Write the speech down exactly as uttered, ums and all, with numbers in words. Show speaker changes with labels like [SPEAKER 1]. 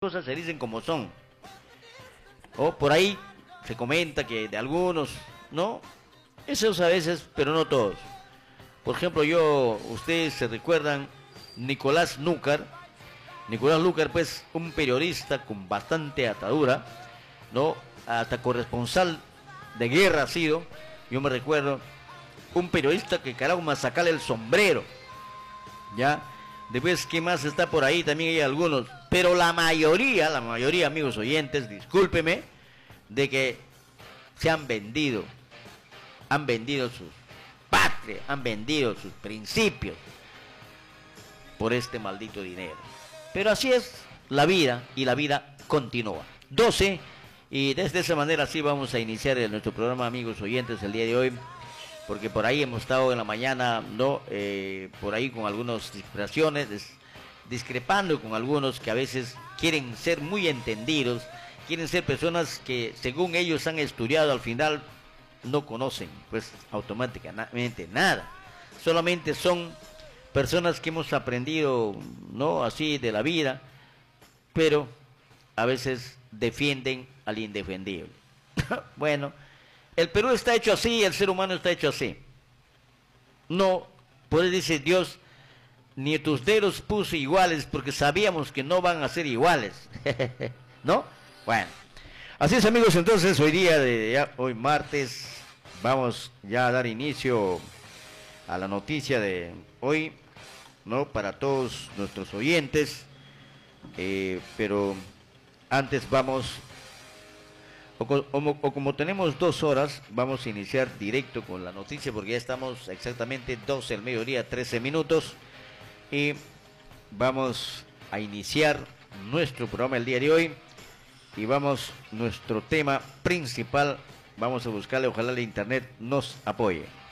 [SPEAKER 1] cosas se dicen como son. O por ahí se comenta que de algunos, ¿no? Esos a veces, pero no todos. Por ejemplo, yo, ustedes se recuerdan, Nicolás Núcar. Nicolás Núcar, pues, un periodista con bastante atadura, ¿no? Hasta corresponsal de guerra ha sido, yo me recuerdo, un periodista que caramba sacarle el sombrero, ¿ya? Después, ¿qué más está por ahí? También hay algunos, pero la mayoría, la mayoría, amigos oyentes, discúlpeme, de que se han vendido, han vendido sus patrias, han vendido sus principios por este maldito dinero. Pero así es la vida, y la vida continúa. doce, y desde esa manera así vamos a iniciar nuestro programa, amigos oyentes, el día de hoy, porque por ahí hemos estado en la mañana, ¿no? Eh, por ahí con algunas discrepaciones, des, discrepando con algunos que a veces quieren ser muy entendidos, quieren ser personas que según ellos han estudiado, al final no conocen, pues automáticamente nada. Solamente son personas que hemos aprendido, ¿no? Así de la vida, pero a veces defienden al indefendible. Bueno, el Perú está hecho así, el ser humano está hecho así. No, pues dice Dios, ni tus dedos puse iguales porque sabíamos que no van a ser iguales. ¿No? Bueno, así es, amigos. Entonces hoy día, de ya, hoy martes, vamos ya a dar inicio a la noticia de hoy, ¿no? Para todos nuestros oyentes, eh, pero antes vamos, o, o, o como tenemos dos horas, vamos a iniciar directo con la noticia, porque ya estamos exactamente doce del mediodía, trece minutos, y vamos a iniciar nuestro programa el día de hoy, y vamos, nuestro tema principal, vamos a buscarle, ojalá el internet nos apoye.